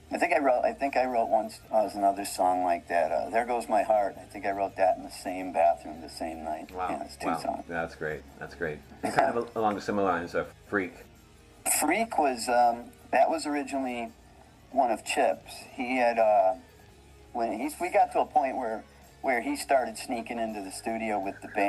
I wrote once another song like that. There Goes My Heart. I think I wrote that in the same bathroom the same night. Wow. Yeah, it's two Wow. songs. That's great. That's great. And kind of along the similar lines of Freak. Freak was that was originally one of Chip's. He had we got to a point where he started sneaking into the studio with the band.